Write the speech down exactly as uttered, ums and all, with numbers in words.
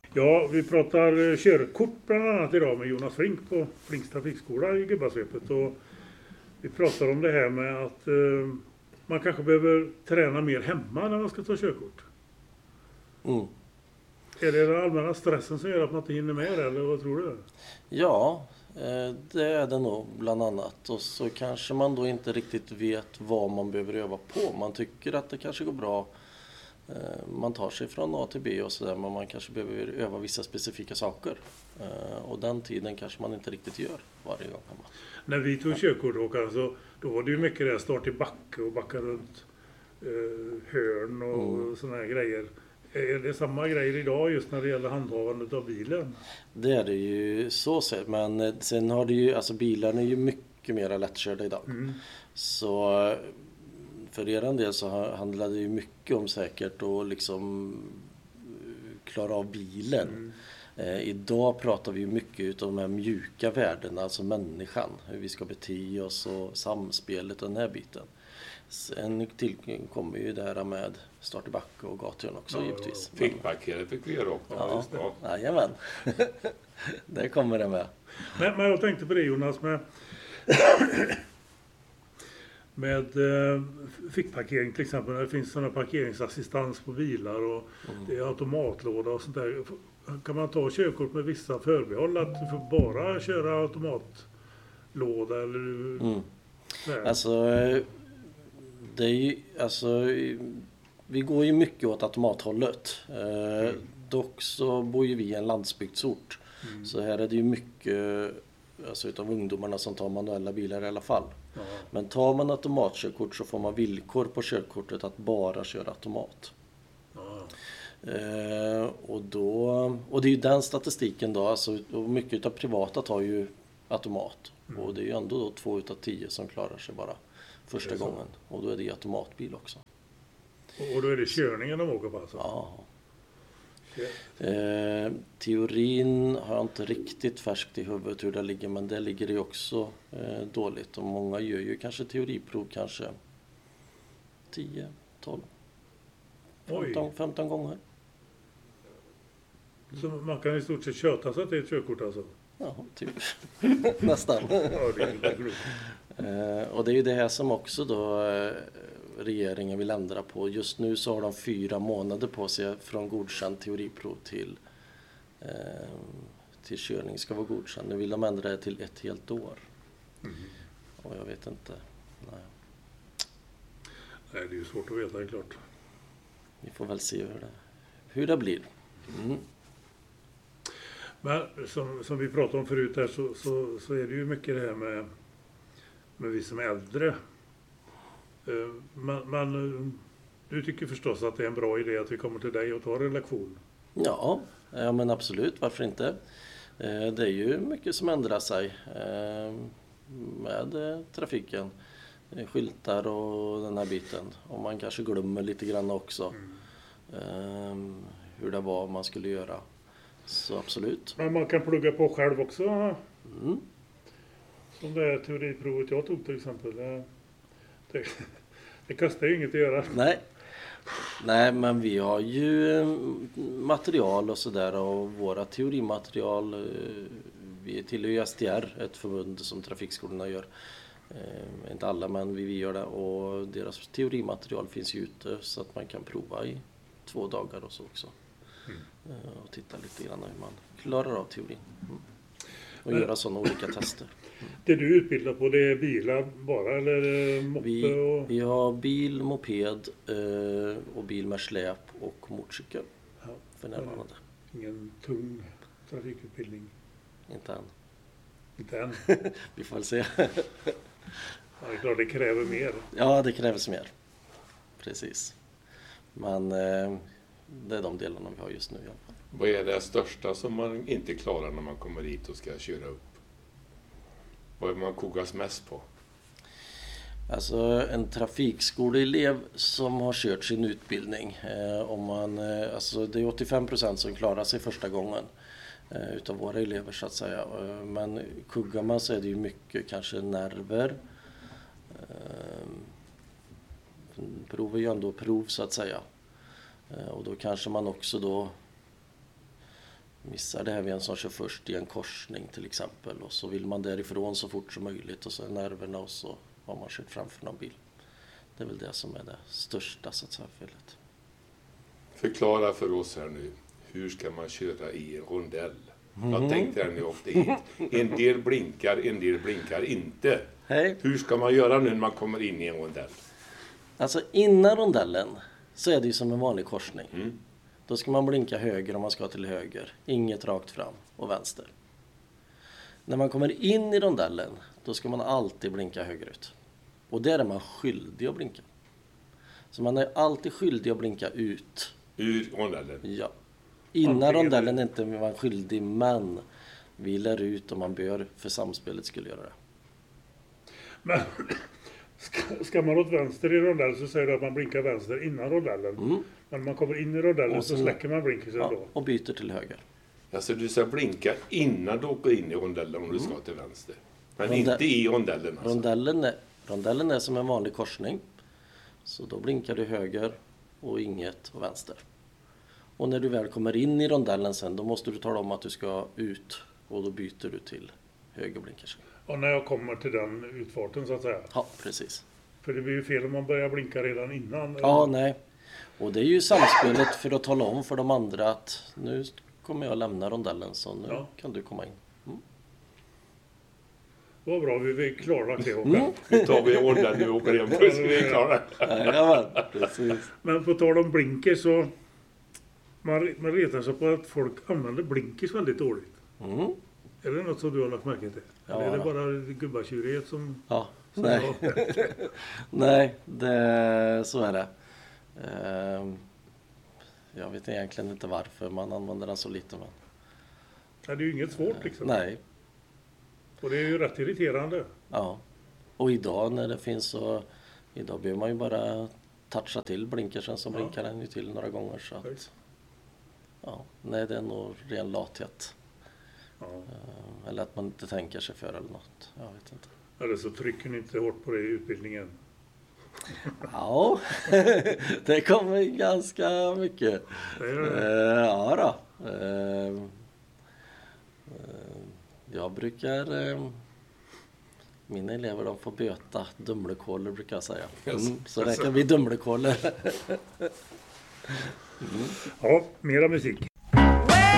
Ja, vi pratar körkort bland annat idag med Jonas Flink på Flinks trafikskola i Gubbasvepet. Och vi pratar om det här med att eh, man kanske behöver träna mer hemma när man ska ta körkort. Mm. Är det den allmänna stressen som gör att man inte hinner med det, eller vad tror du? Ja, det är det nog bland annat. Och så kanske man då inte riktigt vet vad man behöver öva på. Man tycker att det kanske går bra. Man tar sig från A till B och sådär, men man kanske behöver öva vissa specifika saker. Och den tiden kanske man inte riktigt gör varje gång hemma. När vi tog körkort, Håkan, så då var det ju mycket det, start i backe och backa runt eh, hörn och mm. sådana här grejer. Är det samma grejer idag just när det gäller handhavandet av bilen? Det är det ju så sett, men sen har det ju, alltså bilarna är ju mycket mer lättkörda idag. Mm. Så för er del så handlar det ju mycket om säkert och liksom klara av bilen. Mm. Eh, idag pratar vi ju mycket om de här mjuka värdena, alltså människan, hur vi ska bete oss och samspelet och den här biten. Sen tillkommer ju det här med start i backe och gathörn också, ja, givetvis. Fick parkera fick vi göra också. Ja, ja. Jajamän. Det kommer det med. Men, men jag tänkte på det, Jonas, med med eh, fickparkering till exempel. Det finns sådana parkeringsassistans på bilar och mm. det är automatlåda och sånt där. Kan man ta körkort med vissa förbehåll att du får bara köra automatlåda eller mm. Alltså det är ju, alltså vi går ju mycket åt automathållet. Eh, mm. Dock så bor ju vi i en landsbygdsort. Mm. Så här är det ju mycket, alltså utav ungdomarna som tar manuella bilar i alla fall. Ja. Men tar man automatkörkort så får man villkor på körkortet att bara köra automat. Ja. Eh, och, då, och det är ju den statistiken då, alltså, och mycket av privata tar ju automat. Mm. Och det är ju ändå då två utav tio som klarar sig bara första gången. Och då är det automatbil också. Och då är det körningen de åker på alltså? Ja. Eh, teorin har jag inte riktigt färskt i huvudet hur det ligger, men det ligger det också eh, dåligt. Och många gör ju kanske teoriprov kanske tio, tolv, femton, femton gånger. Så man kan i stort sett köta sig till ett körkort alltså? Ja, typ. Nästan. Ja, det är eh, och det är ju det här som också då eh, regeringen vill ändra på. Just nu så har de fyra månader på sig från godkänd teoriprov till, eh, till körning ska vara godkänd. Nu vill de ändra det till ett helt år. Mm. Och jag vet inte. Nej. Nej, det är ju svårt att veta, det är klart. Vi får väl se hur det, hur det blir. Mm. Men som, som vi pratade om förut här så, så, så är det ju mycket det här med, med vi som är äldre. Men, men du tycker förstås att det är en bra idé att vi kommer till dig och tar en lektion? Ja, ja men absolut, varför inte? Det är ju mycket som ändrar sig med trafiken. Skyltar och den här biten. Och man kanske glömmer lite grann också mm. hur det var man skulle göra. Så absolut. Men man kan plugga på själv också? Mm. Som det här teoriprovet jag tog till exempel. Det, det, det kostar ju inget att göra. Nej. Nej, men vi har ju material och sådär. Och våra teorimaterial. Vi tillhör ju S T R, ett förbund som trafikskolorna gör. Eh, inte alla, men vi, vi gör det. Och deras teorimaterial finns ju ute så att man kan prova i två dagar och så också. Mm. Eh, och titta lite grann hur man klarar av teorin. Mm. Och men, göra sådana olika tester. Mm. Det du utbildar på, det är bilar bara eller moppe? Vi, och... vi har bil, moped eh, och bil med släp och motorcykel. Ja, för närvarande. Ingen tung trafikutbildning? Inte än. Inte än? Vi får väl se. Ja, det är klart, det kräver mer. Ja, det krävs mer. Precis. Men eh, det är de delarna vi har just nu i alla fall. Vad är det största som man inte klarar när man kommer hit och ska köra upp? Vad är man kokas mest på? Alltså en trafikskoleelev som har kört sin utbildning. Eh, om man, eh, alltså det är åttiofem procent som klarar sig första gången. Eh, utav våra elever så att säga. Eh, men kuggar man så är det ju mycket kanske nerver. Eh, prov är ju ändå prov så att säga. Eh, och då kanske man också då missar det här vid en som kör först i en korsning till exempel. Och så vill man därifrån så fort som möjligt och så är nerverna och så har man kört framför någon bil. Det är väl det som är det största så att säga felet. Förklara för oss här nu, hur ska man köra i en rondell? Mm. Jag tänkte när jag åkte hit. En del blinkar, en del blinkar inte. Hej. Hur ska man göra nu när man kommer in i en rondell? Alltså innan rondellen så är det ju som en vanlig korsning. Mm. Då ska man blinka höger om man ska till höger. Inget rakt fram och vänster. När man kommer in i rondellen, då ska man alltid blinka högerut. Och där är man skyldig att blinka. Så man är alltid skyldig att blinka ut. Ur rondellen? Ja. Innan rondellen är inte man skyldig, men vi lär ut om man bör för samspelet skulle göra det. Men ska, ska man åt vänster i rondellen så säger du att man blinkar vänster innan rondellen. Mm. Men när man kommer in i rondellen så, så släcker man blinken sen ja, då. Och byter till höger. Alltså du ska blinka innan du åker in i rondellen om mm. du ska till vänster. Men Rondell- inte i rondellen alltså. Rondellen är, rondellen är som en vanlig korsning. Så då blinkar du höger och inget och vänster. Och när du väl kommer in i rondellen sen, då måste du tala om att du ska ut. Och då byter du till högerblinkers. Och när jag kommer till den utfarten så att säga. Ja, precis. För det blir ju fel om man börjar blinka redan innan. Ja, nej. Och det är ju samspelet för att tala om för de andra att nu kommer jag lämna rondellen så nu ja. kan du komma in. Mm. Vad bra, vi är klara det Håkan. Mm. Nu tar vi rondellen nu och åker hem. Vi är klara. Ja, precis. Men på tal om blinker så man, man retar sig på att folk använder blinkers väldigt dåligt. Mm. Är det något som du har lagt märke till? Ja, Eller är det bara gubbakyrighet som... Ja, som nej. Nej, det, så är det. Uh, jag vet egentligen inte varför man använder den så lite. Men... Nej, det är ju inget svårt liksom. Nej. Och det är ju rätt irriterande. Ja. Och idag när det finns så... Idag behöver man ju bara toucha till blinkersen så ja. blinkar den ju till några gånger. Så att, ja, nej, det är nog ren lathet. Ja. Uh, eller att man inte tänker sig för eller något. Jag vet inte. Eller så trycker ni inte hårt på det i utbildningen. Ja, det kommer ganska mycket. Det gör det. Uh, ja då. Uh, uh, jag brukar... Uh, mina elever de får böta dumlekåler brukar jag säga. Mm, så räknar vi dumlekåler. Mm. Ja, mera musik.